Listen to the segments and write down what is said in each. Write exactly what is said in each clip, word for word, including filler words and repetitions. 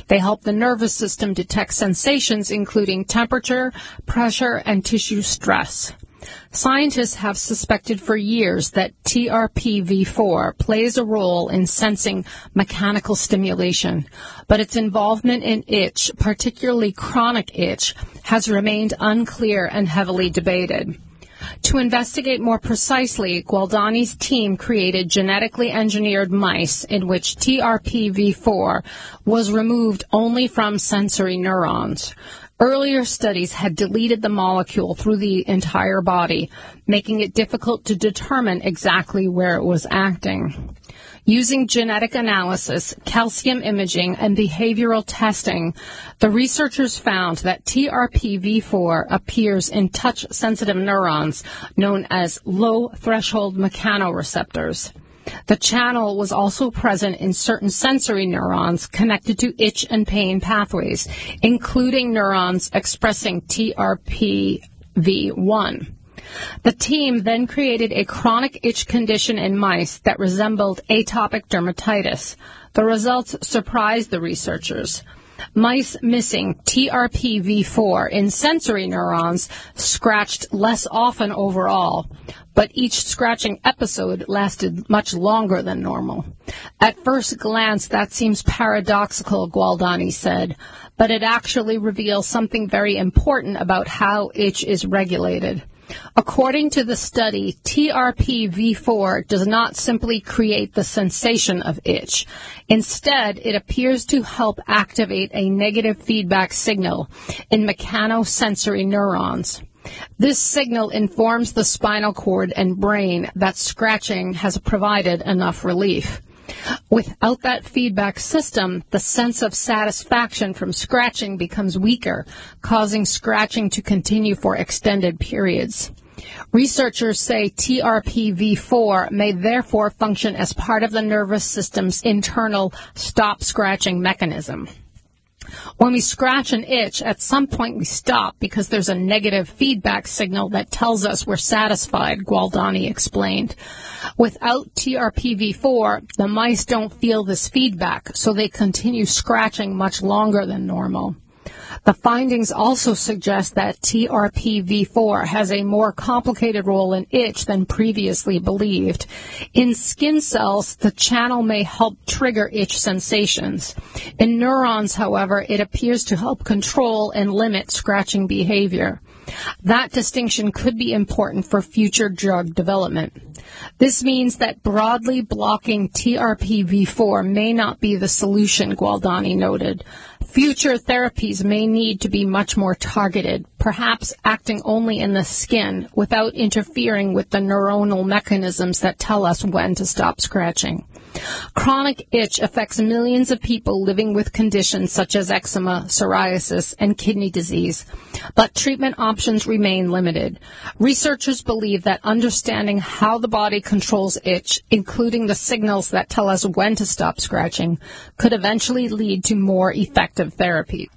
They help the nervous system detect sensations including temperature, pressure, and tissue stress. Scientists have suspected for years that T R P V four plays a role in sensing mechanical stimulation, but its involvement in itch, particularly chronic itch, has remained unclear and heavily debated. To investigate more precisely, Gualdani's team created genetically engineered mice in which T R P V four was removed only from sensory neurons. Earlier studies had deleted the molecule through the entire body, making it difficult to determine exactly where it was acting. Using genetic analysis, calcium imaging, and behavioral testing, the researchers found that T R P V four appears in touch-sensitive neurons known as low-threshold mechanoreceptors. The channel was also present in certain sensory neurons connected to itch and pain pathways, including neurons expressing T R P V one. The team then created a chronic itch condition in mice that resembled atopic dermatitis. The results surprised the researchers. Mice missing T R P V four in sensory neurons scratched less often overall, but each scratching episode lasted much longer than normal. At first glance, that seems paradoxical, Gualdani said, but it actually reveals something very important about how itch is regulated. According to the study, T R P V four does not simply create the sensation of itch. Instead, it appears to help activate a negative feedback signal in mechanosensory neurons. This signal informs the spinal cord and brain that scratching has provided enough relief. Without that feedback system, the sense of satisfaction from scratching becomes weaker, causing scratching to continue for extended periods. Researchers say T R P V four may therefore function as part of the nervous system's internal stop scratching mechanism. When we scratch an itch, at some point we stop because there's a negative feedback signal that tells us we're satisfied, Gualdani explained. Without T R P V four, the mice don't feel this feedback, so they continue scratching much longer than normal. The findings also suggest that T R P V four has a more complicated role in itch than previously believed. In skin cells, the channel may help trigger itch sensations. In neurons, however, it appears to help control and limit scratching behavior. That distinction could be important for future drug development. This means that broadly blocking T R P V four may not be the solution, Gualdani noted. Future therapies may need to be much more targeted, perhaps acting only in the skin without interfering with the neuronal mechanisms that tell us when to stop scratching. Chronic itch affects millions of people living with conditions such as eczema, psoriasis, and kidney disease, but treatment options remain limited. Researchers believe that understanding how the body controls itch, including the signals that tell us when to stop scratching, could eventually lead to more effective therapy.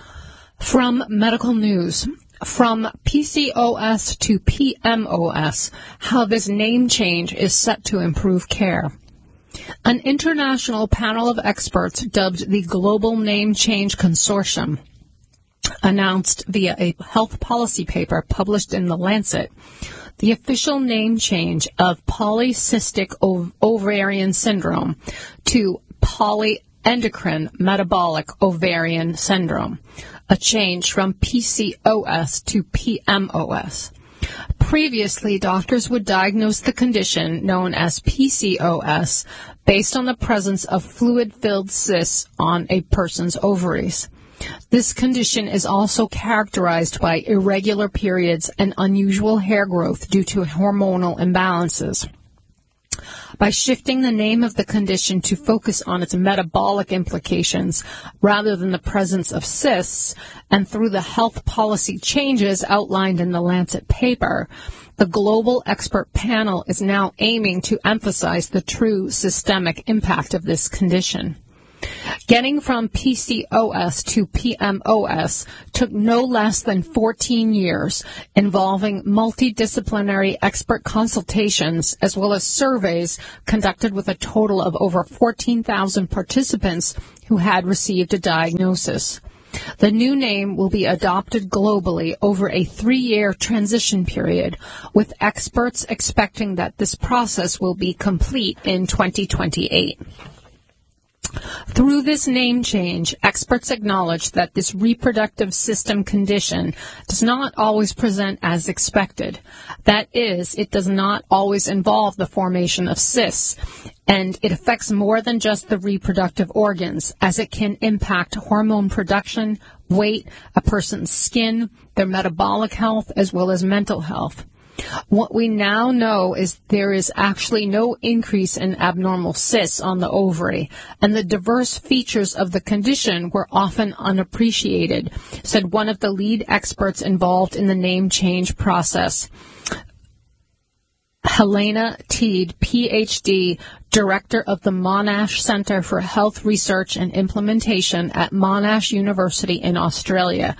From Medical News. From P C O S to P M O S, how this name change is set to improve care. An international panel of experts dubbed the Global Name Change Consortium announced via a health policy paper published in The Lancet the official name change of polycystic ov- ovarian syndrome to polyendocrine metabolic ovarian syndrome, a change from P C O S to P M O S. Previously, doctors would diagnose the condition known as P C O S based on the presence of fluid-filled cysts on a person's ovaries. This condition is also characterized by irregular periods and unusual hair growth due to hormonal imbalances. By shifting the name of the condition to focus on its metabolic implications rather than the presence of cysts, and through the health policy changes outlined in the Lancet paper, the global expert panel is now aiming to emphasize the true systemic impact of this condition. Getting from P C O S to P M O S took no less than fourteen years, involving multidisciplinary expert consultations as well as surveys conducted with a total of over fourteen thousand participants who had received a diagnosis. The new name will be adopted globally over a three-year transition period, with experts expecting that this process will be complete in twenty twenty-eight. Through this name change, experts acknowledge that this reproductive system condition does not always present as expected. That is, it does not always involve the formation of cysts, and it affects more than just the reproductive organs, as it can impact hormone production, weight, a person's skin, their metabolic health, as well as mental health. What we now know is there is actually no increase in abnormal cysts on the ovary, and the diverse features of the condition were often unappreciated, said one of the lead experts involved in the name change process. Helena Teed, P H D, Director of the Monash Center for Health Research and Implementation at Monash University in Australia,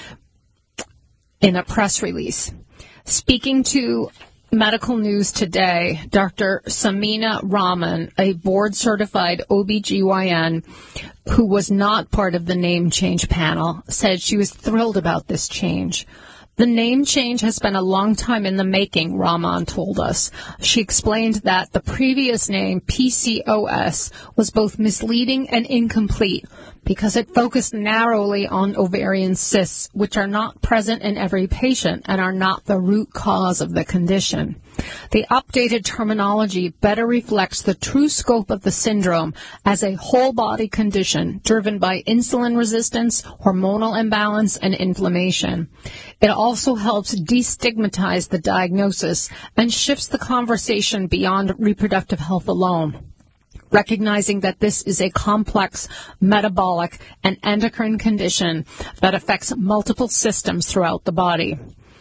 in a press release. Speaking to Medical News Today, Doctor Samina Rahman, a board-certified O B G Y N who was not part of the name change panel, said she was thrilled about this change. The name change has been a long time in the making, Rahman told us. She explained that the previous name, P C O S, was both misleading and incomplete because it focused narrowly on ovarian cysts, which are not present in every patient and are not the root cause of the condition. The updated terminology better reflects the true scope of the syndrome as a whole-body condition driven by insulin resistance, hormonal imbalance, and inflammation. It also helps destigmatize the diagnosis and shifts the conversation beyond reproductive health alone, recognizing that this is a complex metabolic and endocrine condition that affects multiple systems throughout the body.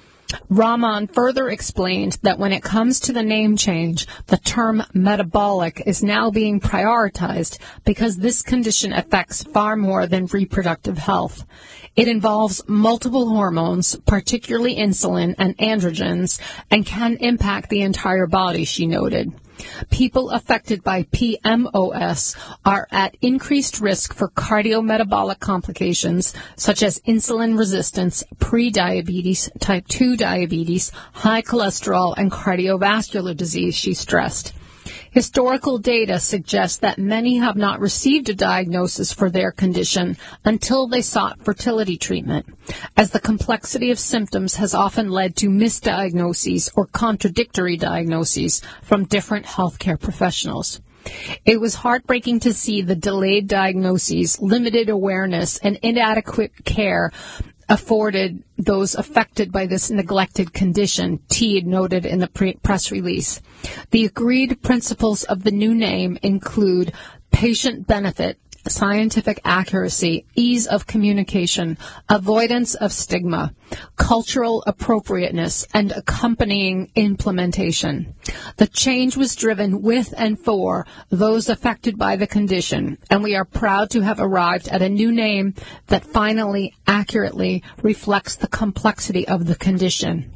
Rahman further explained that when it comes to the name change, the term metabolic is now being prioritized because this condition affects far more than reproductive health. It involves multiple hormones, particularly insulin and androgens, and can impact the entire body, she noted. People affected by P M O S are at increased risk for cardiometabolic complications such as insulin resistance, prediabetes, type two diabetes, high cholesterol, and cardiovascular disease, she stressed. Historical data suggests that many have not received a diagnosis for their condition until they sought fertility treatment, as the complexity of symptoms has often led to misdiagnoses or contradictory diagnoses from different healthcare professionals. It was heartbreaking to see the delayed diagnoses, limited awareness, and inadequate care afforded those affected by this neglected condition, Teed noted in the pre- press release. The agreed principles of the new name include patient benefit, scientific accuracy, ease of communication, avoidance of stigma, cultural appropriateness, and accompanying implementation. The change was driven with and for those affected by the condition, and we are proud to have arrived at a new name that finally accurately reflects the complexity of the condition.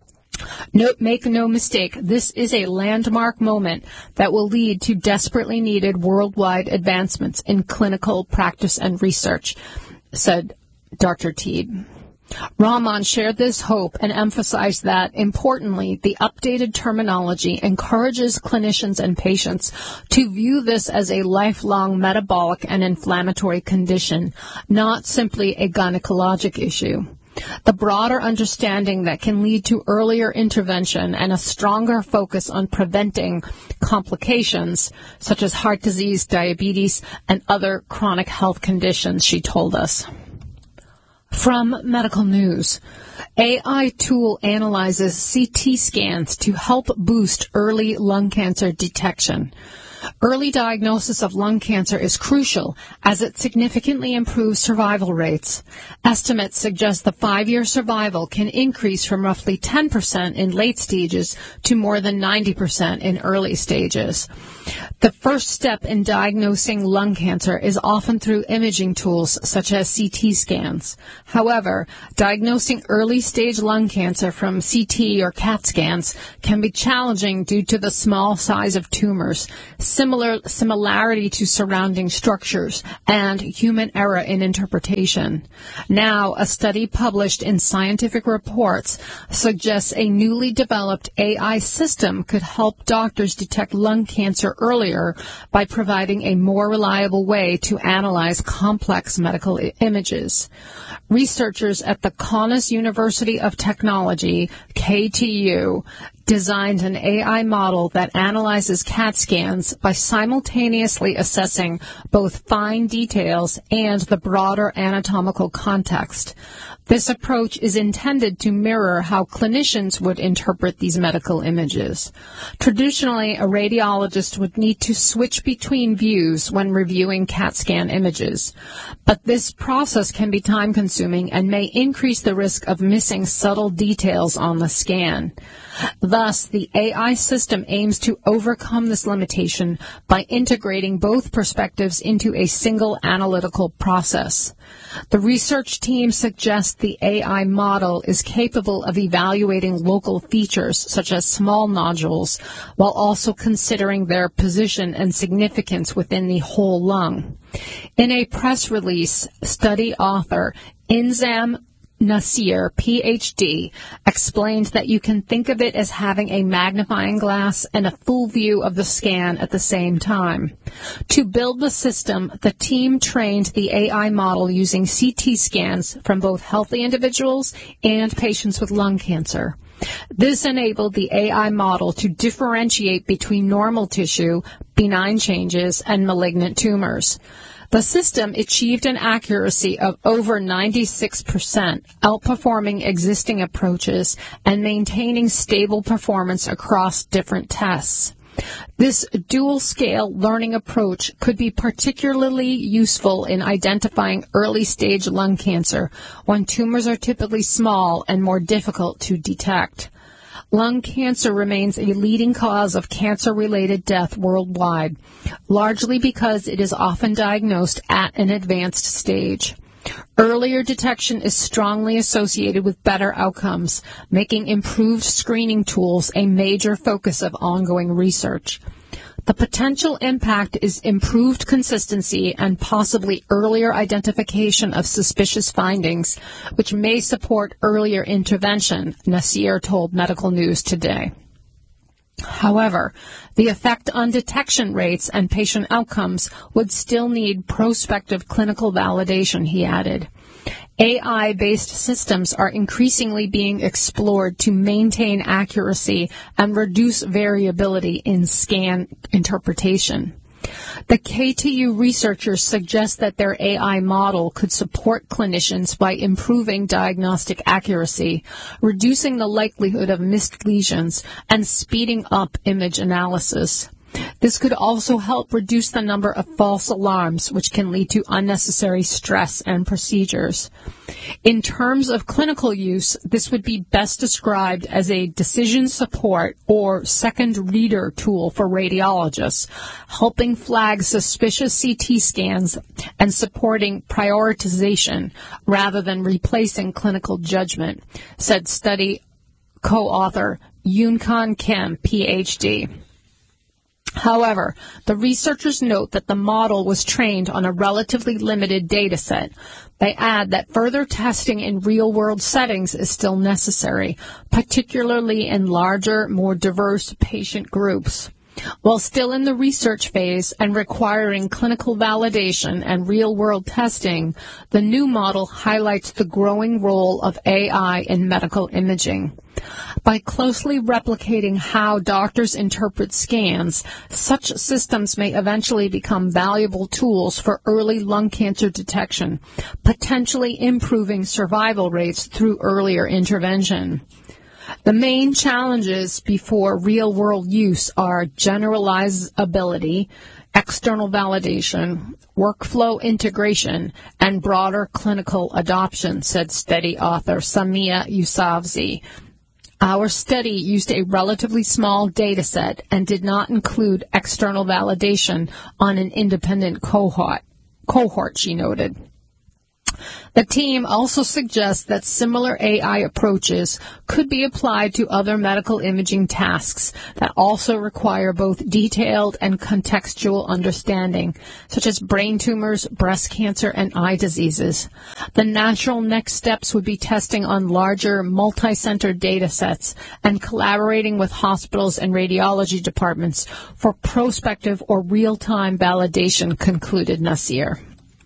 No, make no mistake, this is a landmark moment that will lead to desperately needed worldwide advancements in clinical practice and research, said Doctor Teed. Rahman shared this hope and emphasized that, importantly, the updated terminology encourages clinicians and patients to view this as a lifelong metabolic and inflammatory condition, not simply a gynecologic issue. The broader understanding that can lead to earlier intervention and a stronger focus on preventing complications such as heart disease, diabetes, and other chronic health conditions, she told us. From Medical News, A I tool analyzes C T scans to help boost early lung cancer detection. Early diagnosis of lung cancer is crucial as it significantly improves survival rates. Estimates suggest the five-year survival can increase from roughly ten percent in late stages to more than ninety percent in early stages. The first step in diagnosing lung cancer is often through imaging tools such as C T scans. However, diagnosing early-stage lung cancer from C T or CAT scans can be challenging due to the small size of tumors. similar similarity to surrounding structures, and human error in interpretation. Now, a study published in Scientific Reports suggests a newly developed A I system could help doctors detect lung cancer earlier by providing a more reliable way to analyze complex medical I- images. Researchers at the Kaunas University of Technology, K T U, designed an A I model that analyzes CAT scans by simultaneously assessing both fine details and the broader anatomical context. This approach is intended to mirror how clinicians would interpret these medical images. Traditionally, a radiologist would need to switch between views when reviewing CAT scan images, but this process can be time-consuming and may increase the risk of missing subtle details on the scan. Thus, the A I system aims to overcome this limitation by integrating both perspectives into a single analytical process. The research team suggests the A I model is capable of evaluating local features such as small nodules, while also considering their position and significance within the whole lung. In a press release, study author Inzam Nasir, P H D, explained that you can think of it as having a magnifying glass and a full view of the scan at the same time. To build the system, the team trained the A I model using C T scans from both healthy individuals and patients with lung cancer. This enabled the A I model to differentiate between normal tissue, benign changes, and malignant tumors. The system achieved an accuracy of over ninety-six percent, outperforming existing approaches and maintaining stable performance across different tests. This dual-scale learning approach could be particularly useful in identifying early-stage lung cancer when tumors are typically small and more difficult to detect. Lung cancer remains a leading cause of cancer-related death worldwide, largely because it is often diagnosed at an advanced stage. Earlier detection is strongly associated with better outcomes, making improved screening tools a major focus of ongoing research. The potential impact is improved consistency and possibly earlier identification of suspicious findings, which may support earlier intervention, Nasir told Medical News Today. However, the effect on detection rates and patient outcomes would still need prospective clinical validation, he added. A I-based systems are increasingly being explored to maintain accuracy and reduce variability in scan interpretation. The K T U researchers suggest that their A I model could support clinicians by improving diagnostic accuracy, reducing the likelihood of missed lesions, and speeding up image analysis. This could also help reduce the number of false alarms, which can lead to unnecessary stress and procedures. In terms of clinical use, this would be best described as a decision support or second reader tool for radiologists, helping flag suspicious C T scans and supporting prioritization rather than replacing clinical judgment, said study co-author Yunkan Kim, P H D. However, the researchers note that the model was trained on a relatively limited data set. They add that further testing in real-world settings is still necessary, particularly in larger, more diverse patient groups. While still in the research phase and requiring clinical validation and real-world testing, the new model highlights the growing role of A I in medical imaging. By closely replicating how doctors interpret scans, such systems may eventually become valuable tools for early lung cancer detection, potentially improving survival rates through earlier intervention. The main challenges before real-world use are generalizability, external validation, workflow integration, and broader clinical adoption, said study author Samia Yousafzai. Our study used a relatively small data set and did not include external validation on an independent cohort, cohort, she noted. The team also suggests that similar A I approaches could be applied to other medical imaging tasks that also require both detailed and contextual understanding, such as brain tumors, breast cancer, and eye diseases. The natural next steps would be testing on larger multi-center data sets and collaborating with hospitals and radiology departments for prospective or real-time validation, concluded Nasir.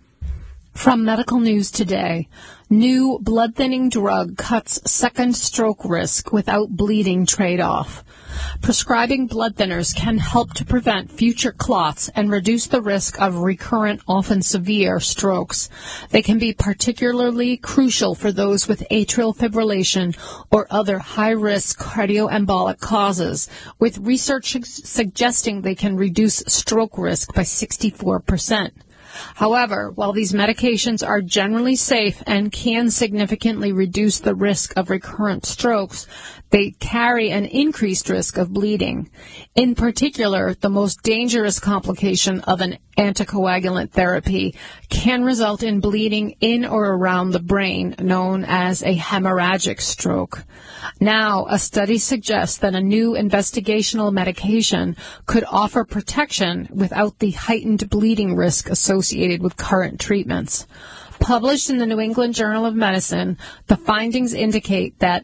From Medical News Today, new blood-thinning drug cuts second stroke risk without bleeding trade-off. Prescribing blood thinners can help to prevent future clots and reduce the risk of recurrent, often severe, strokes. They can be particularly crucial for those with atrial fibrillation or other high-risk cardioembolic causes, with research suggesting they can reduce stroke risk by sixty-four percent. However, while these medications are generally safe and can significantly reduce the risk of recurrent strokes, they carry an increased risk of bleeding. In particular, the most dangerous complication of an anticoagulant therapy can result in bleeding in or around the brain, known as a hemorrhagic stroke. Now, a study suggests that a new investigational medication could offer protection without the heightened bleeding risk associated with current treatments. Published in the New England Journal of Medicine, the findings indicate that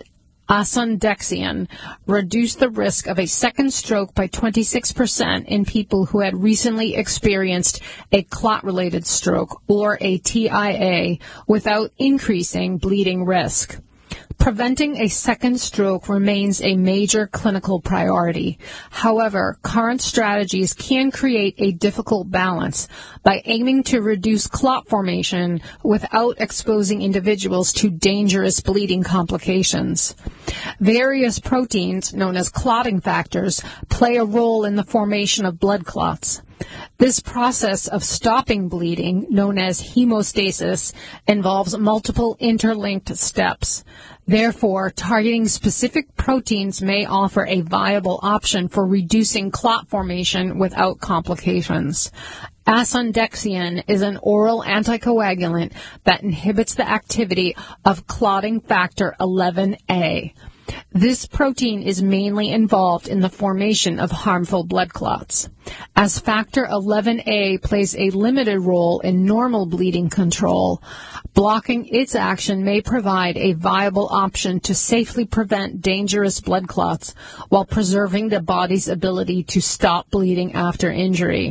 asundexian reduced the risk of a second stroke by twenty-six percent in people who had recently experienced a clot-related stroke, or a T I A, without increasing bleeding risk. Preventing a second stroke remains a major clinical priority. However, current strategies can create a difficult balance by aiming to reduce clot formation without exposing individuals to dangerous bleeding complications. Various proteins, known as clotting factors, play a role in the formation of blood clots. This process of stopping bleeding, known as hemostasis, involves multiple interlinked steps. Therefore, targeting specific proteins may offer a viable option for reducing clot formation without complications. Asundexian is an oral anticoagulant that inhibits the activity of clotting factor eleven A. This protein is mainly involved in the formation of harmful blood clots. As factor eleven A plays a limited role in normal bleeding control, blocking its action may provide a viable option to safely prevent dangerous blood clots while preserving the body's ability to stop bleeding after injury.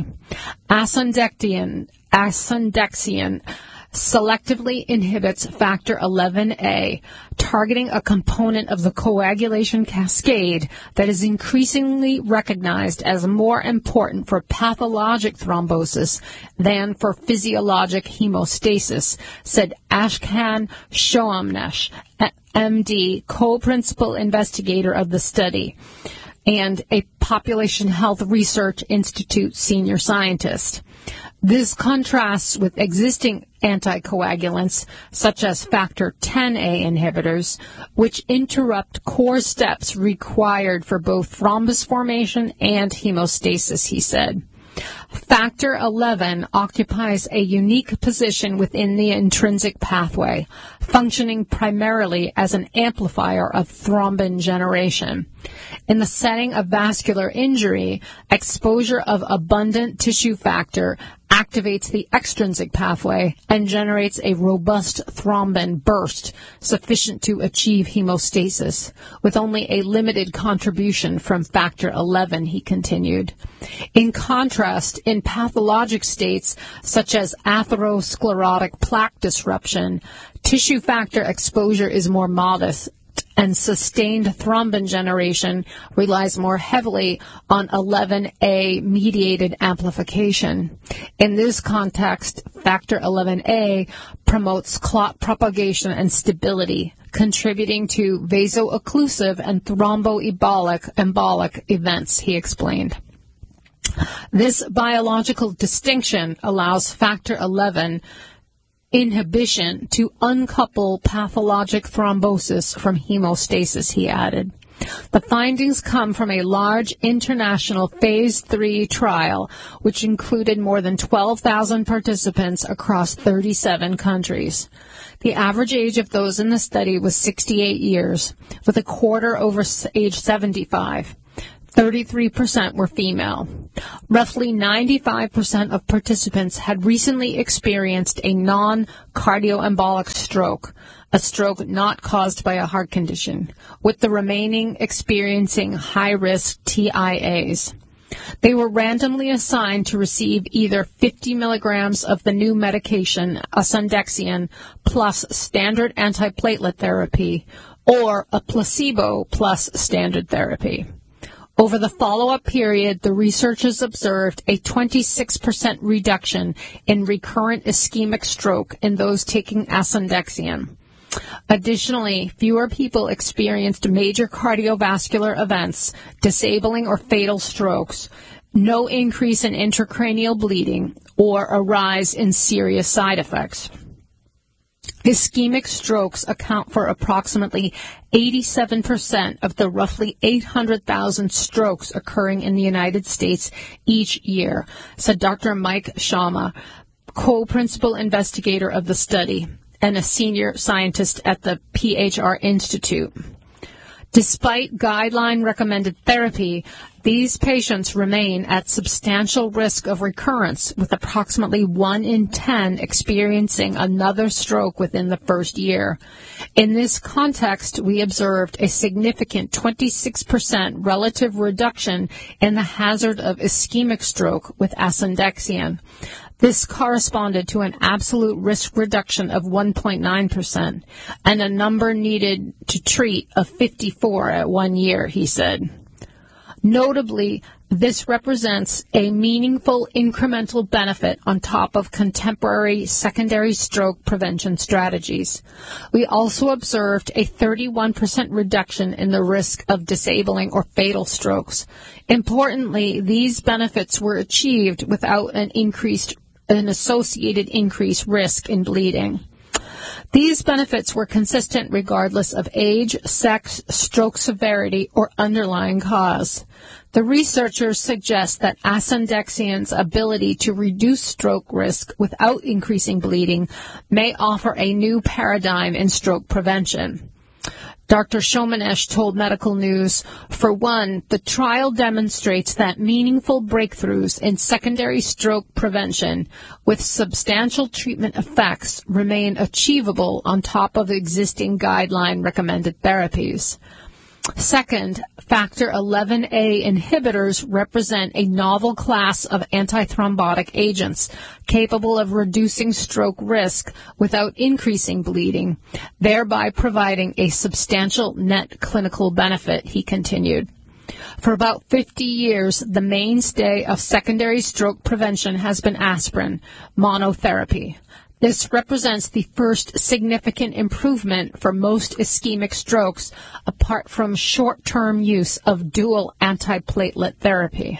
Asundexian, asundexian selectively inhibits factor eleven A, targeting a component of the coagulation cascade that is increasingly recognized as more important for pathologic thrombosis than for physiologic hemostasis, said Ashkan Shoamnesh, M D, co-principal investigator of the study, and a Population Health Research Institute senior scientist. This contrasts with existing anticoagulants, such as factor ten A inhibitors, which interrupt core steps required for both thrombus formation and hemostasis, he said. Factor eleven occupies a unique position within the intrinsic pathway, functioning primarily as an amplifier of thrombin generation. In the setting of vascular injury, exposure of abundant tissue factor activates the extrinsic pathway and generates a robust thrombin burst sufficient to achieve hemostasis, with only a limited contribution from factor eleven, he continued. In contrast, in pathologic states such as atherosclerotic plaque disruption, tissue factor exposure is more modest, and sustained thrombin generation relies more heavily on eleven A mediated amplification. In this context, factor eleven A promotes clot propagation and stability, contributing to vaso-occlusive and thromboembolic embolic events, he explained. This biological distinction allows factor eleven inhibition to uncouple pathologic thrombosis from hemostasis, he added. The findings come from a large international phase three trial, which included more than twelve thousand participants across thirty-seven countries. The average age of those in the study was sixty-eight years, with a quarter over age seventy-five. thirty-three percent were female. Roughly ninety-five percent of participants had recently experienced a non-cardioembolic stroke, a stroke not caused by a heart condition, with the remaining experiencing high-risk T I As. They were randomly assigned to receive either fifty milligrams of the new medication, asundexian, plus standard antiplatelet therapy, or a placebo plus standard therapy. Over the follow-up period, the researchers observed a twenty-six percent reduction in recurrent ischemic stroke in those taking asundexian. Additionally, fewer people experienced major cardiovascular events, disabling or fatal strokes, no increase in intracranial bleeding, or a rise in serious side effects. Ischemic strokes account for approximately eighty-seven percent of the roughly eight hundred thousand strokes occurring in the United States each year, said Doctor Mike Sharma, co-principal investigator of the study and a senior scientist at the P H R Institute. Despite guideline-recommended therapy, these patients remain at substantial risk of recurrence, with approximately one in ten experiencing another stroke within the first year. In this context, we observed a significant twenty-six percent relative reduction in the hazard of ischemic stroke with asundexian. This corresponded to an absolute risk reduction of one point nine percent and a number needed to treat of fifty-four at one year, he said. Notably, this represents a meaningful incremental benefit on top of contemporary secondary stroke prevention strategies. We also observed a thirty-one percent reduction in the risk of disabling or fatal strokes. Importantly, these benefits were achieved without an increased an associated increased risk in bleeding. These benefits were consistent regardless of age, sex, stroke severity, or underlying cause. The researchers suggest that asundexian's ability to reduce stroke risk without increasing bleeding may offer a new paradigm in stroke prevention. Doctor Shomanesh told Medical News, for one, the trial demonstrates that meaningful breakthroughs in secondary stroke prevention with substantial treatment effects remain achievable on top of existing guideline-recommended therapies. Second, factor eleven A inhibitors represent a novel class of antithrombotic agents capable of reducing stroke risk without increasing bleeding, thereby providing a substantial net clinical benefit, he continued. For about fifty years, the mainstay of secondary stroke prevention has been aspirin monotherapy. This represents the first significant improvement for most ischemic strokes, apart from short-term use of dual antiplatelet therapy.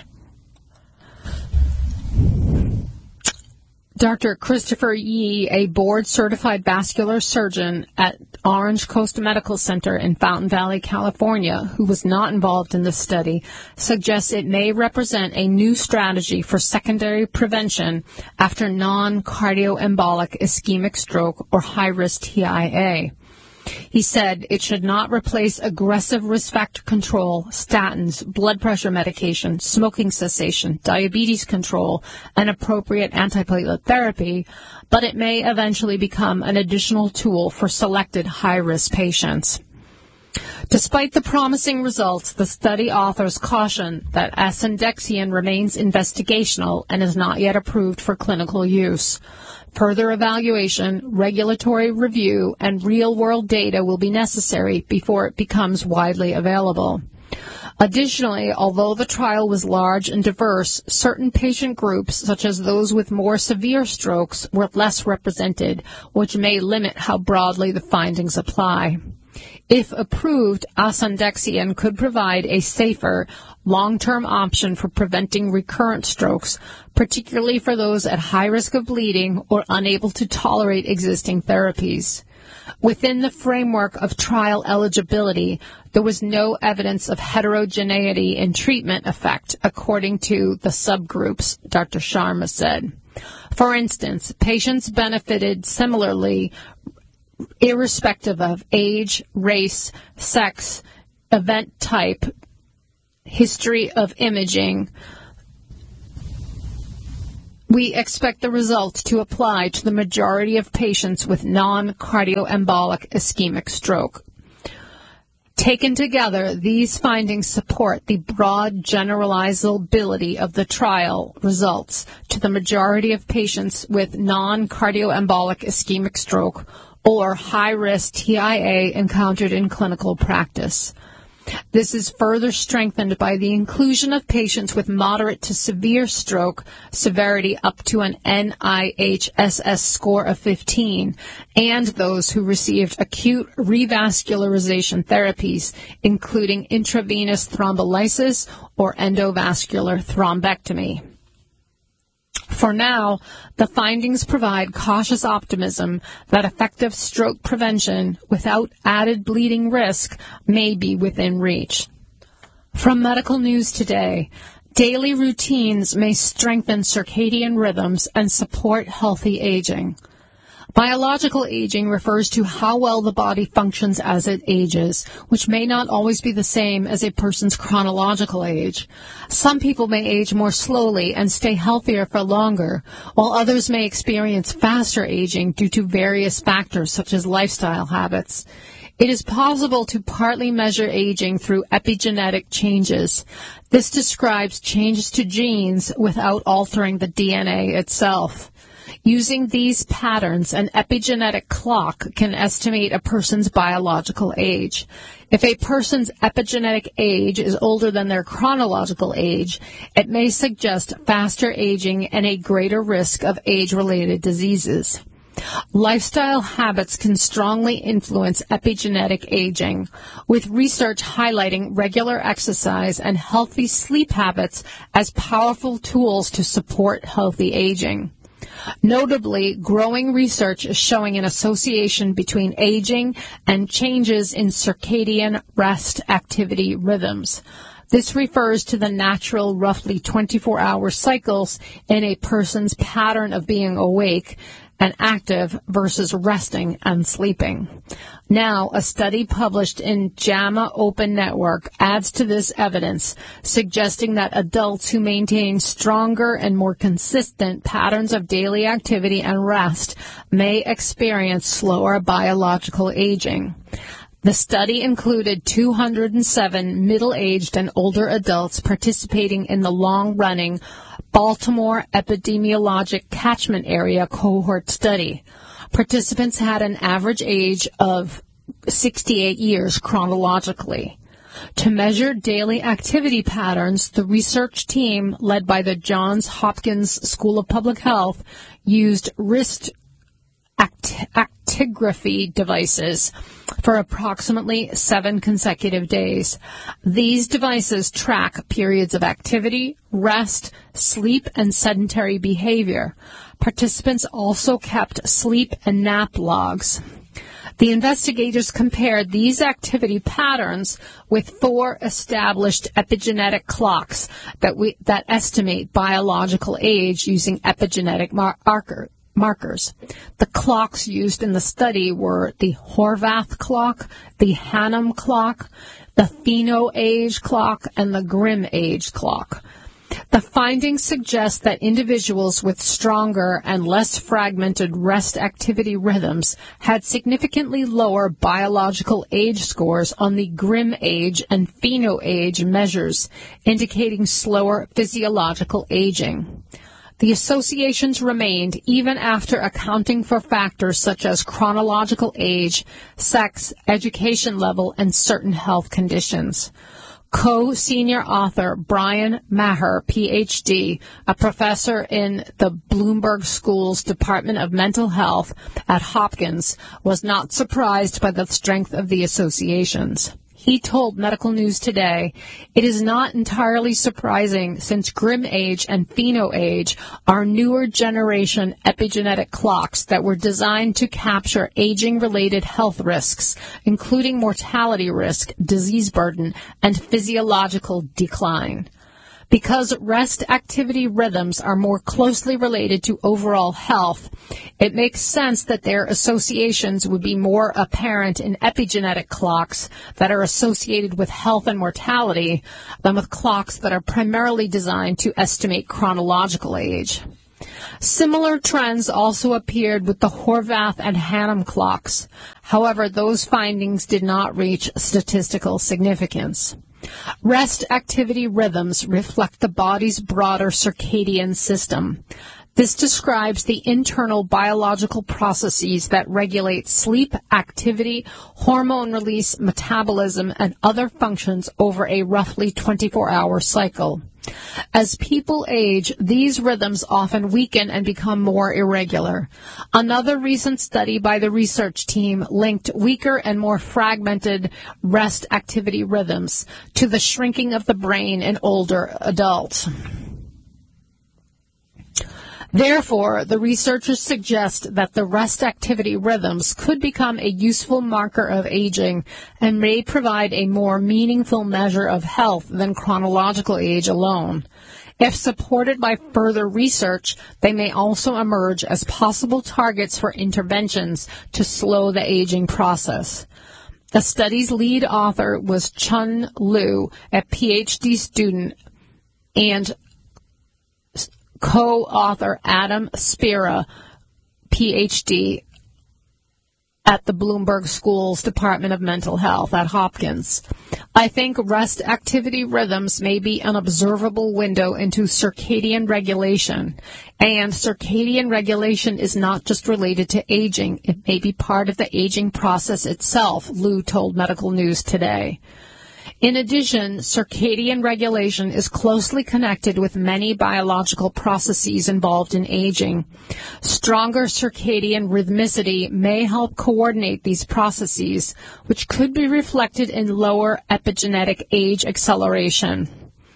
Doctor Christopher Yee, a board-certified vascular surgeon at Orange Coast Medical Center in Fountain Valley, California, who was not involved in this study, suggests it may represent a new strategy for secondary prevention after non-cardioembolic ischemic stroke or high-risk T I A. He said it should not replace aggressive risk factor control, statins, blood pressure medication, smoking cessation, diabetes control, and appropriate antiplatelet therapy, but it may eventually become an additional tool for selected high-risk patients. Despite the promising results, the study authors caution that asundexian remains investigational and is not yet approved for clinical use. Further evaluation, regulatory review, and real-world data will be necessary before it becomes widely available. Additionally, although the trial was large and diverse, certain patient groups, such as those with more severe strokes, were less represented, which may limit how broadly the findings apply. If approved, asundexian could provide a safer, long-term option for preventing recurrent strokes, particularly for those at high risk of bleeding or unable to tolerate existing therapies. Within the framework of trial eligibility, there was no evidence of heterogeneity in treatment effect, according to the subgroups, Doctor Sharma said. For instance, patients benefited similarly irrespective of age, race, sex, event type, history of imaging. We expect the results to apply to the majority of patients with non-cardioembolic ischemic stroke. Taken together, these findings support the broad generalizability of the trial results to the majority of patients with non-cardioembolic ischemic stroke or high-risk T I A encountered in clinical practice. This is further strengthened by the inclusion of patients with moderate to severe stroke severity up to an N I H S S score of fifteen, and those who received acute revascularization therapies, including intravenous thrombolysis or endovascular thrombectomy. For now, the findings provide cautious optimism that effective stroke prevention without added bleeding risk may be within reach. From Medical News Today, daily routines may strengthen circadian rhythms and support healthy aging. Biological aging refers to how well the body functions as it ages, which may not always be the same as a person's chronological age. Some people may age more slowly and stay healthier for longer, while others may experience faster aging due to various factors such as lifestyle habits. It is possible to partly measure aging through epigenetic changes. This describes changes to genes without altering the D N A itself. Using these patterns, an epigenetic clock can estimate a person's biological age. If a person's epigenetic age is older than their chronological age, it may suggest faster aging and a greater risk of age-related diseases. Lifestyle habits can strongly influence epigenetic aging, with research highlighting regular exercise and healthy sleep habits as powerful tools to support healthy aging. Notably, growing research is showing an association between aging and changes in circadian rest activity rhythms. This refers to the natural, roughly twenty-four hour cycles in a person's pattern of being awake and active versus resting and sleeping. Now, a study published in JAMA Open Network adds to this evidence, suggesting that adults who maintain stronger and more consistent patterns of daily activity and rest may experience slower biological aging. The study included two hundred seven middle-aged and older adults participating in the long-running Baltimore Epidemiologic Catchment Area Cohort Study. Participants had an average age of sixty-eight years chronologically. To measure daily activity patterns, the research team, led by the Johns Hopkins School of Public Health, used wrist act- actigraphy devices for approximately seven consecutive days. These devices track periods of activity, rest, sleep, and sedentary behavior. Participants also kept sleep and nap logs. The investigators compared these activity patterns with four established epigenetic clocks that we, that estimate biological age using epigenetic mar- marker, markers. The clocks used in the study were the Horvath clock, the Hannum clock, the Pheno-age clock, and the Grimm-age clock. The findings suggest that individuals with stronger and less fragmented rest activity rhythms had significantly lower biological age scores on the Grimm age and Pheno-age measures, indicating slower physiological aging. The associations remained even after accounting for factors such as chronological age, sex, education level, and certain health conditions. Co-senior author Brian Maher, P H D, a professor in the Bloomberg School's Department of Mental Health at Hopkins, was not surprised by the strength of the associations. He told Medical News Today, "It is not entirely surprising since GrimAge and PhenoAge are newer generation epigenetic clocks that were designed to capture aging-related health risks, including mortality risk, disease burden, and physiological decline. Because rest-activity rhythms are more closely related to overall health, it makes sense that their associations would be more apparent in epigenetic clocks that are associated with health and mortality than with clocks that are primarily designed to estimate chronological age." Similar trends also appeared with the Horvath and Hannum clocks. However, those findings did not reach statistical significance. Rest-activity rhythms reflect the body's broader circadian system. This describes the internal biological processes that regulate sleep, activity, hormone release, metabolism, and other functions over a roughly twenty-four hour cycle. As people age, these rhythms often weaken and become more irregular. Another recent study by the research team linked weaker and more fragmented rest activity rhythms to the shrinking of the brain in older adults. Therefore, the researchers suggest that the rest activity rhythms could become a useful marker of aging and may provide a more meaningful measure of health than chronological age alone. If supported by further research, they may also emerge as possible targets for interventions to slow the aging process. The study's lead author was Chun Liu, a P H D student, and co-author Adam Spira, P H D, at the Bloomberg School's Department of Mental Health at Hopkins. "I think rest activity rhythms may be an observable window into circadian regulation, and circadian regulation is not just related to aging. It may be part of the aging process itself," Liu told Medical News Today. In addition, circadian regulation is closely connected with many biological processes involved in aging. Stronger circadian rhythmicity may help coordinate these processes, which could be reflected in lower epigenetic age acceleration.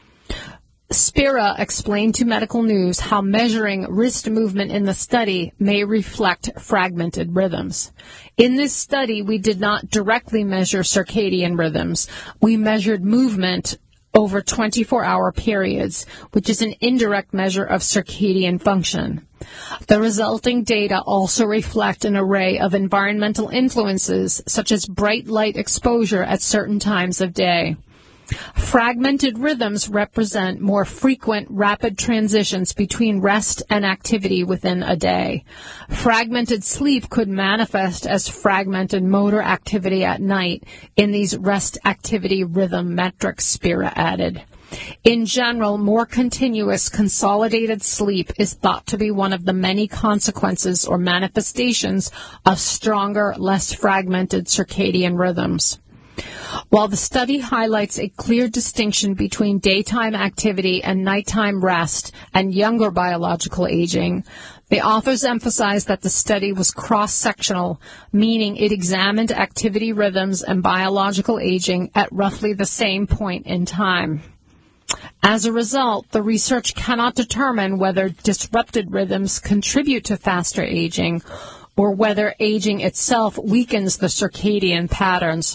Spira explained to Medical News how measuring wrist movement in the study may reflect fragmented rhythms. "In this study, we did not directly measure circadian rhythms. We measured movement over twenty-four hour periods, which is an indirect measure of circadian function. The resulting data also reflect an array of environmental influences, such as bright light exposure at certain times of day. Fragmented rhythms represent more frequent, rapid transitions between rest and activity within a day. Fragmented sleep could manifest as fragmented motor activity at night in these rest activity rhythm metrics," Spira added. "In general, more continuous, consolidated sleep is thought to be one of the many consequences or manifestations of stronger, less fragmented circadian rhythms." While the study highlights a clear distinction between daytime activity and nighttime rest and younger biological aging, the authors emphasize that the study was cross-sectional, meaning it examined activity rhythms and biological aging at roughly the same point in time. As a result, the research cannot determine whether disrupted rhythms contribute to faster aging or whether aging itself weakens the circadian patterns.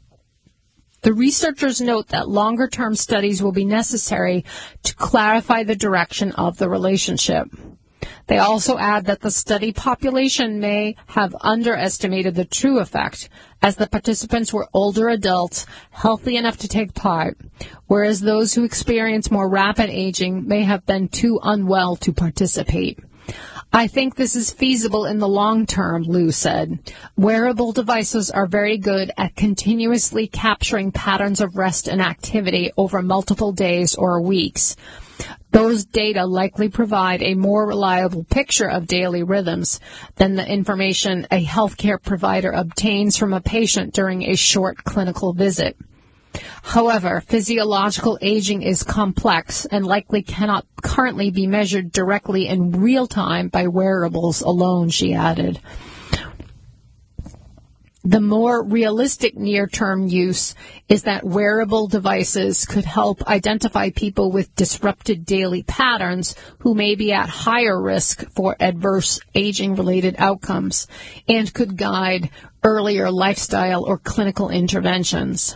The researchers note that longer-term studies will be necessary to clarify the direction of the relationship. They also add that the study population may have underestimated the true effect, as the participants were older adults, healthy enough to take part, whereas those who experience more rapid aging may have been too unwell to participate. "I think this is feasible in the long term," Liu said. "Wearable devices are very good at continuously capturing patterns of rest and activity over multiple days or weeks. Those data likely provide a more reliable picture of daily rhythms than the information a healthcare provider obtains from a patient during a short clinical visit. However, physiological aging is complex and likely cannot currently be measured directly in real time by wearables alone," she added. The more realistic near-term use is that wearable devices could help identify people with disrupted daily patterns who may be at higher risk for adverse aging-related outcomes and could guide earlier lifestyle or clinical interventions.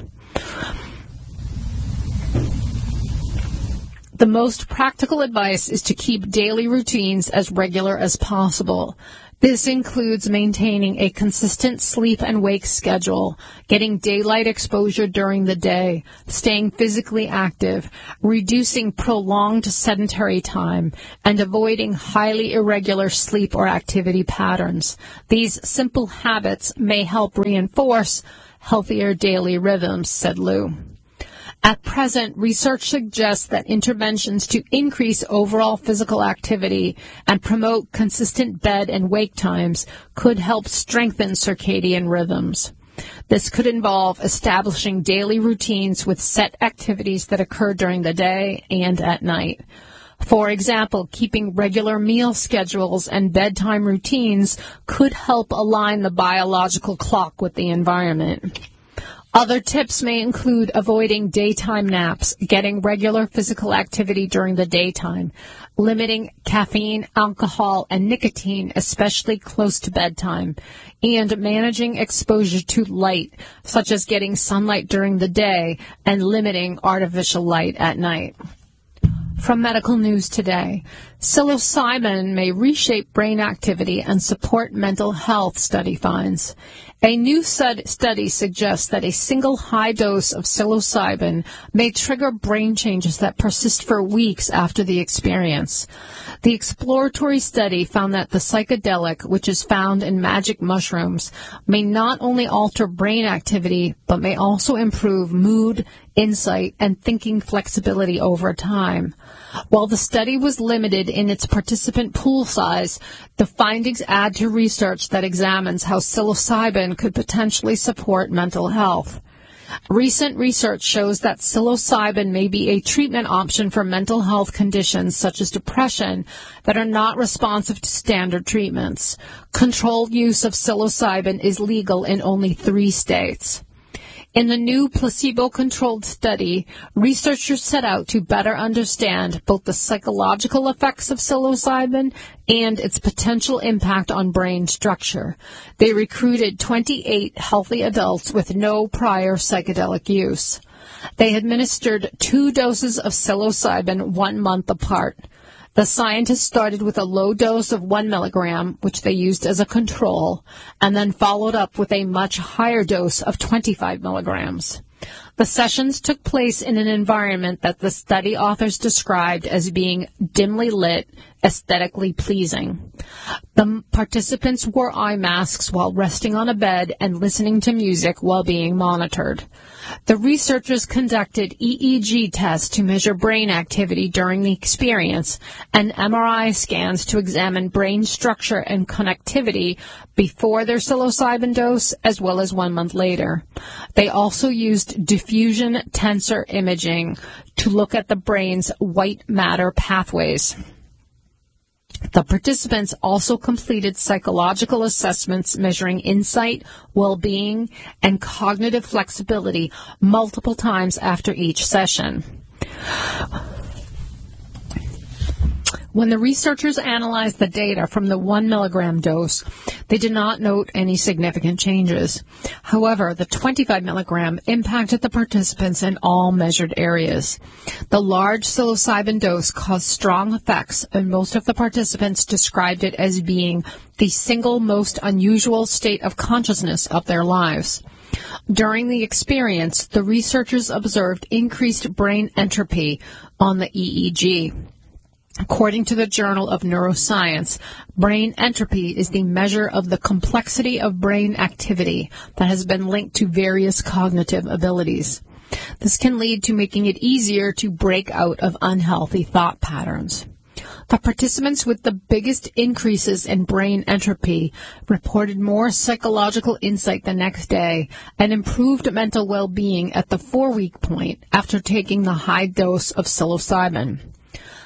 The most practical advice is to keep daily routines as regular as possible. This includes maintaining a consistent sleep and wake schedule, getting daylight exposure during the day, staying physically active, reducing prolonged sedentary time, and avoiding highly irregular sleep or activity patterns. These simple habits may help reinforce healthier daily rhythms, said Liu. At present, research suggests that interventions to increase overall physical activity and promote consistent bed and wake times could help strengthen circadian rhythms. This could involve establishing daily routines with set activities that occur during the day and at night. For example, keeping regular meal schedules and bedtime routines could help align the biological clock with the environment. Other tips may include avoiding daytime naps, getting regular physical activity during the daytime, limiting caffeine, alcohol, and nicotine, especially close to bedtime, and managing exposure to light, such as getting sunlight during the day and limiting artificial light at night. From Medical News Today, psilocybin may reshape brain activity and support mental health, study finds. A new study suggests that a single high dose of psilocybin may trigger brain changes that persist for weeks after the experience. The exploratory study found that the psychedelic, which is found in magic mushrooms, may not only alter brain activity, but may also improve mood, insight, and thinking flexibility over time. While the study was limited in its participant pool size, the findings add to research that examines how psilocybin could potentially support mental health. Recent research shows that psilocybin may be a treatment option for mental health conditions such as depression that are not responsive to standard treatments. Controlled use of psilocybin is legal in only three states. In the new placebo-controlled study, researchers set out to better understand both the psychological effects of psilocybin and its potential impact on brain structure. They recruited twenty-eight healthy adults with no prior psychedelic use. They administered two doses of psilocybin one month apart. The scientists started with a low dose of one milligram, which they used as a control, and then followed up with a much higher dose of twenty-five milligrams. The sessions took place in an environment that the study authors described as being dimly lit, aesthetically pleasing. The participants wore eye masks while resting on a bed and listening to music while being monitored. The researchers conducted E E G tests to measure brain activity during the experience and M R I scans to examine brain structure and connectivity before their psilocybin dose as well as one month later. They also used diffusion tensor imaging to look at the brain's white matter pathways. The participants also completed psychological assessments measuring insight, well-being, and cognitive flexibility multiple times after each session. When the researchers analyzed the data from the one milligram dose, they did not note any significant changes. However, the twenty-five milligram impacted the participants in all measured areas. The large psilocybin dose caused strong effects, and most of the participants described it as being the single most unusual state of consciousness of their lives. During the experience, the researchers observed increased brain entropy on the E E G. According to the Journal of Neuroscience, brain entropy is the measure of the complexity of brain activity that has been linked to various cognitive abilities. This can lead to making it easier to break out of unhealthy thought patterns. The participants with the biggest increases in brain entropy reported more psychological insight the next day and improved mental well-being at the four-week point after taking the high dose of psilocybin.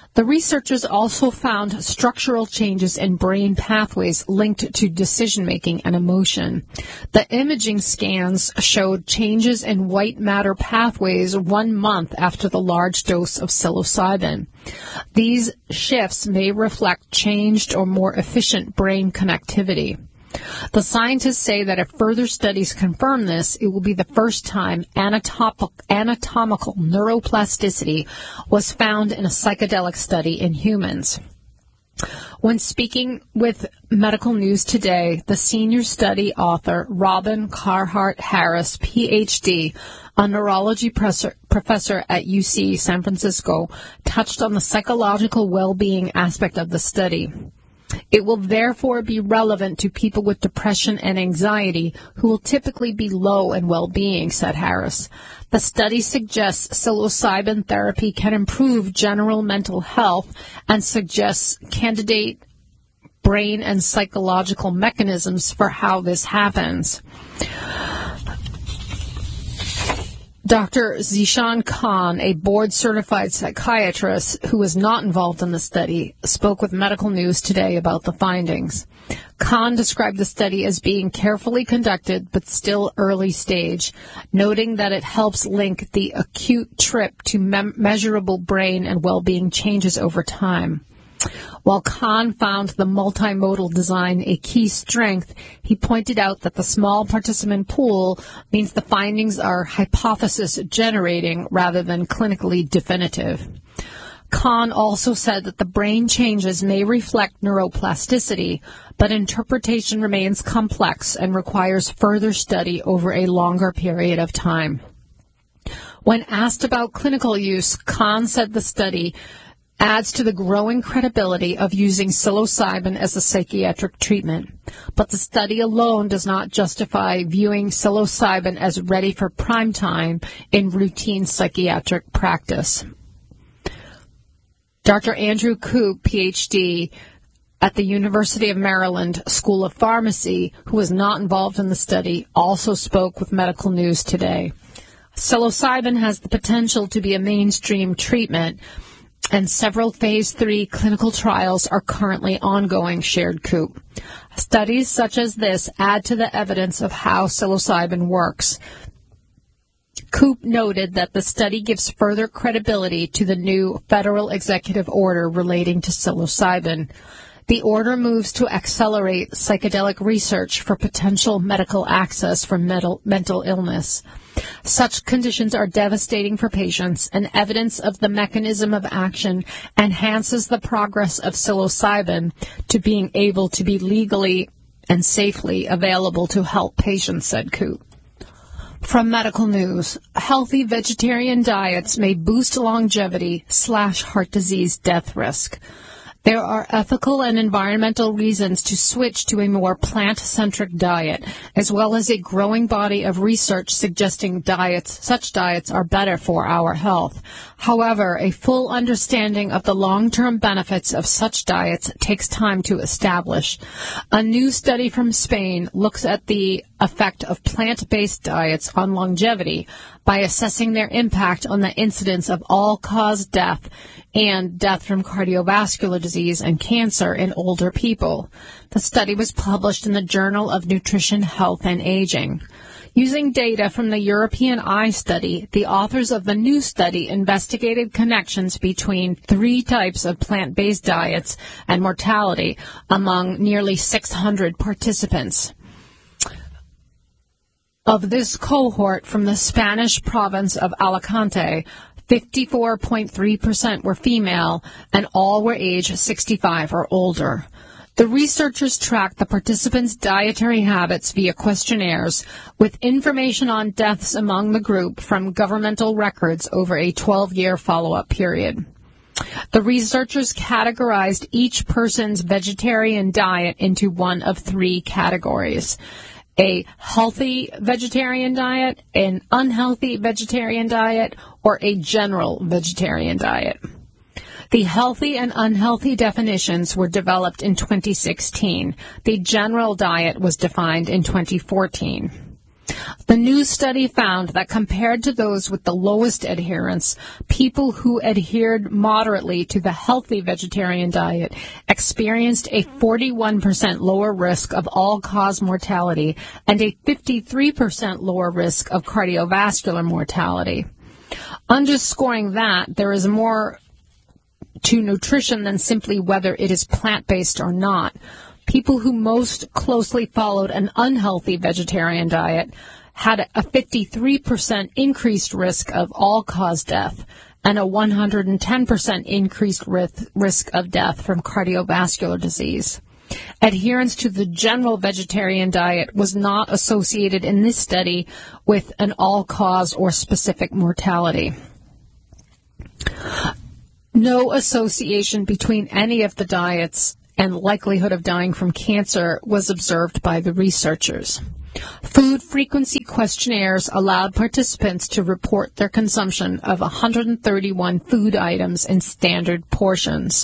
The researchers also found structural changes in brain pathways linked to decision-making and emotion. The imaging scans showed changes in white matter pathways one month after the large dose of psilocybin. These shifts may reflect changed or more efficient brain connectivity. The scientists say that if further studies confirm this, it will be the first time anatomical, anatomical neuroplasticity was found in a psychedelic study in humans. When speaking with Medical News Today, the senior study author, Robin Carhart Harris, P H D, a neurology professor at U C San Francisco, touched on the psychological well-being aspect of the study. It will therefore be relevant to people with depression and anxiety who will typically be low in well-being, said Harris. The study suggests psilocybin therapy can improve general mental health and suggests candidate brain and psychological mechanisms for how this happens. Doctor Zishan Khan, a board-certified psychiatrist who was not involved in the study, spoke with Medical News Today about the findings. Khan described the study as being carefully conducted but still early stage, noting that it helps link the acute trip to mem- measurable brain and well-being changes over time. While Khan found the multimodal design a key strength, he pointed out that the small participant pool means the findings are hypothesis-generating rather than clinically definitive. Khan also said that the brain changes may reflect neuroplasticity, but interpretation remains complex and requires further study over a longer period of time. When asked about clinical use, Khan said the study adds to the growing credibility of using psilocybin as a psychiatric treatment. But the study alone does not justify viewing psilocybin as ready for prime time in routine psychiatric practice. Doctor Andrew Koop, P H D, at the University of Maryland School of Pharmacy, who was not involved in the study, also spoke with Medical News Today. Psilocybin has the potential to be a mainstream treatment, and several phase three clinical trials are currently ongoing, shared Koop. Studies such as this add to the evidence of how psilocybin works. Koop noted that the study gives further credibility to the new federal executive order relating to psilocybin. The order moves to accelerate psychedelic research for potential medical access for mental, mental illness. Such conditions are devastating for patients, and evidence of the mechanism of action enhances the progress of psilocybin to being able to be legally and safely available to help patients, said Koop. From Medical News, healthy vegetarian diets may boost longevity slash heart disease death risk. There are ethical and environmental reasons to switch to a more plant-centric diet, as well as a growing body of research suggesting diets, such diets are better for our health. However, a full understanding of the long-term benefits of such diets takes time to establish. A new study from Spain looks at the effect of plant-based diets on longevity by assessing their impact on the incidence of all-cause death and death from cardiovascular disease and cancer in older people. The study was published in the Journal of Nutrition, Health, and Aging. Using data from the European Eye Study, the authors of the new study investigated connections between three types of plant-based diets and mortality among nearly six hundred participants. Of this cohort from the Spanish province of Alicante, fifty-four point three percent were female, and all were age sixty-five or older. The researchers tracked the participants' dietary habits via questionnaires, with information on deaths among the group from governmental records over a twelve-year follow-up period. The researchers categorized each person's vegetarian diet into one of three categories: a healthy vegetarian diet, an unhealthy vegetarian diet, or a general vegetarian diet. The healthy and unhealthy definitions were developed in twenty sixteen. The general diet was defined in twenty fourteen. The new study found that compared to those with the lowest adherence, people who adhered moderately to the healthy vegetarian diet experienced a forty-one percent lower risk of all-cause mortality and a fifty-three percent lower risk of cardiovascular mortality. Underscoring that there is more to nutrition than simply whether it is plant-based or not, people who most closely followed an unhealthy vegetarian diet had a fifty-three percent increased risk of all-cause death and a one hundred ten percent increased risk of death from cardiovascular disease. Adherence to the general vegetarian diet was not associated in this study with an all-cause or specific mortality. No association between any of the diets and likelihood of dying from cancer was observed by the researchers. Food frequency questionnaires allowed participants to report their consumption of one hundred thirty-one food items in standard portions.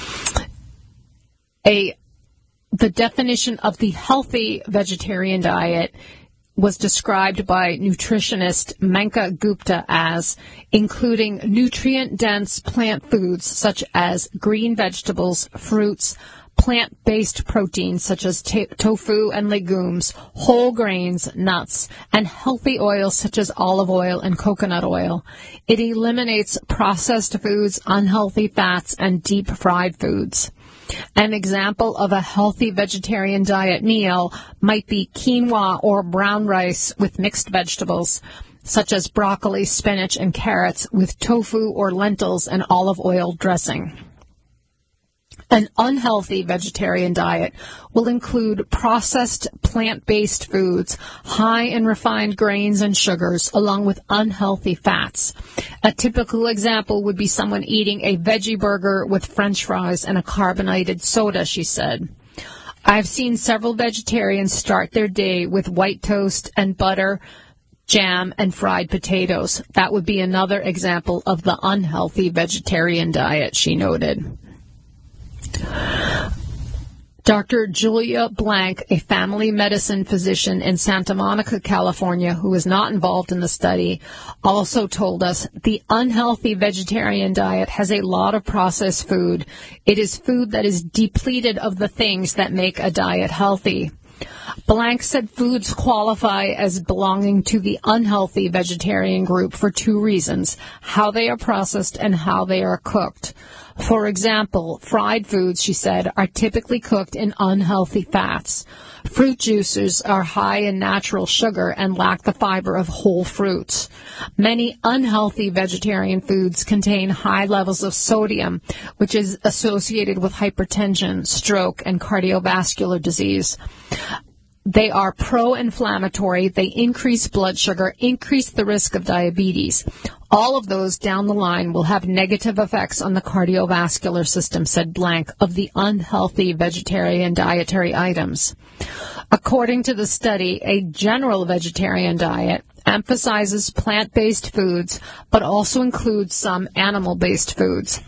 A, the definition of the healthy vegetarian diet was described by nutritionist Menka Gupta as including nutrient-dense plant foods such as green vegetables, fruits, plant-based proteins such as t- tofu and legumes, whole grains, nuts, and healthy oils such as olive oil and coconut oil. It eliminates processed foods, unhealthy fats, and deep-fried foods. An example of a healthy vegetarian diet meal might be quinoa or brown rice with mixed vegetables, such as broccoli, spinach, and carrots, with tofu or lentils and olive oil dressing. An unhealthy vegetarian diet will include processed plant-based foods high in refined grains and sugars, along with unhealthy fats. A typical example would be someone eating a veggie burger with French fries and a carbonated soda, she said. I've seen several vegetarians start their day with white toast and butter, jam, and fried potatoes. That would be another example of the unhealthy vegetarian diet, she noted. Doctor Julia Blank, a family medicine physician in Santa Monica, California, who was not involved in the study, also told us the unhealthy vegetarian diet has a lot of processed food. It is food that is depleted of the things that make a diet healthy. Blank said foods qualify as belonging to the unhealthy vegetarian group for two reasons: how they are processed and how they are cooked. For example, fried foods, she said, are typically cooked in unhealthy fats. Fruit juices are high in natural sugar and lack the fiber of whole fruits. Many unhealthy vegetarian foods contain high levels of sodium, which is associated with hypertension, stroke, and cardiovascular disease. They are pro-inflammatory, they increase blood sugar, increase the risk of diabetes. All of those down the line will have negative effects on the cardiovascular system, said Blank, of the unhealthy vegetarian dietary items. According to the study, a general vegetarian diet emphasizes plant-based foods, but also includes some animal-based foods.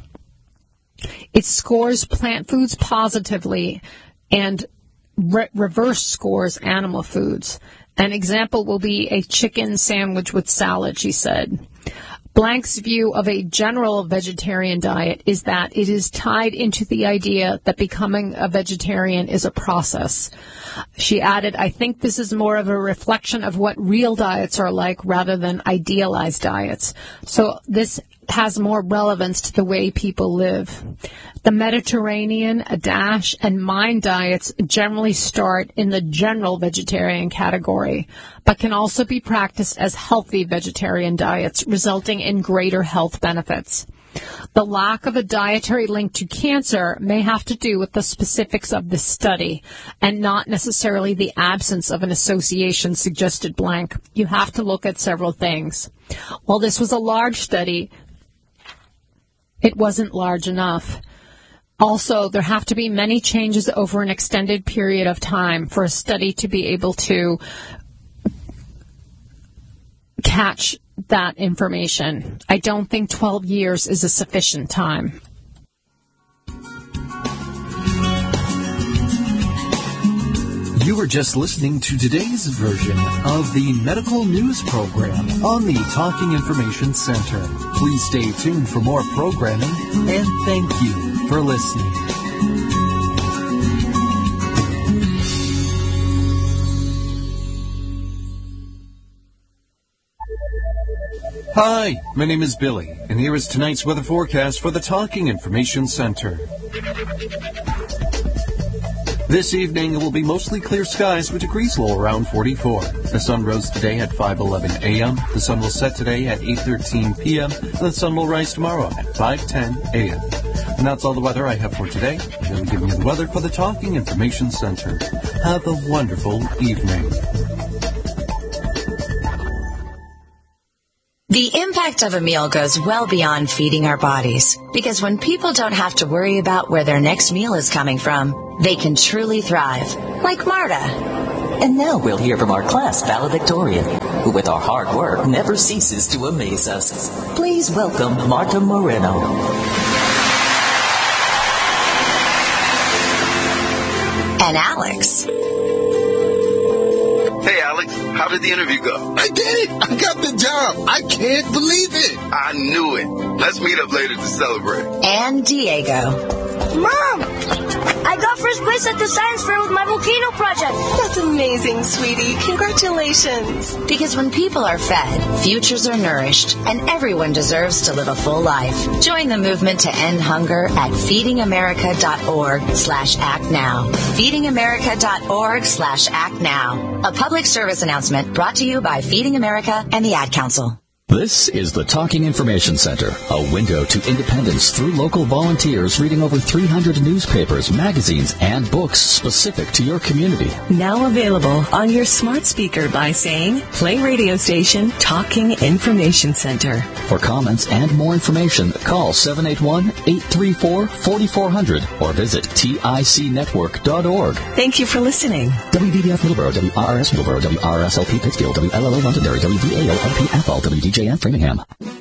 It scores plant foods positively and Re- reverse scores animal foods. An example will be a chicken sandwich with salad, she said. Blank's view of a general vegetarian diet is that it is tied into the idea that becoming a vegetarian is a process. She added, I think this is more of a reflection of what real diets are like rather than idealized diets. So this has more relevance to the way people live. The Mediterranean, a DASH, and MIND diets generally start in the general vegetarian category, but can also be practiced as healthy vegetarian diets, resulting in greater health benefits. The lack of a dietary link to cancer may have to do with the specifics of this study and not necessarily the absence of an association, suggested Blank. You have to look at several things. While this was a large study, it wasn't large enough. Also, there have to be many changes over an extended period of time for a study to be able to catch that information. I don't think twelve years is a sufficient time. You were just listening to today's version of the Medical News Program on the Talking Information Center. Please stay tuned for more programming, and thank you for listening. Hi, my name is Billy, and here is tonight's weather forecast for the Talking Information Center. This evening, it will be mostly clear skies with degrees low around forty-four. The sun rose today at five eleven a.m. The sun will set today at eight thirteen p.m. And the sun will rise tomorrow at five ten a.m. And that's all the weather I have for today. I'm going to give you the weather for the Talking Information Center. Have a wonderful evening. The impact of a meal goes well beyond feeding our bodies, because when people don't have to worry about where their next meal is coming from, they can truly thrive, like Marta. And now we'll hear from our class valedictorian, who with our hard work never ceases to amaze us. Please welcome Marta Moreno. And Alex. Hey, Alex, how did the interview go? I did it! I got the job! I can't believe it! I knew it. Let's meet up later to celebrate. And Diego. Mom! I got first place at the science fair with my volcano project. That's amazing, sweetie. Congratulations. Because when people are fed, futures are nourished, and everyone deserves to live a full life. Join the movement to end hunger at feedingamerica.org slash act now. feedingamerica.org slash act now. A public service announcement brought to you by Feeding America and the Ad Council. This is the Talking Information Center, a window to independence through local volunteers reading over three hundred newspapers, magazines, and books specific to your community. Now available on your smart speaker by saying, play radio station Talking Information Center. For comments and more information, call seven eight one, eight three four, four four zero zero or visit tic network dot org. Thank you for listening. W V D F Middleborough, W R R S Middleborough, W R S L P Pittsfield, W L L O Londonderry, W V A O L P Athol, W D J F Framingham.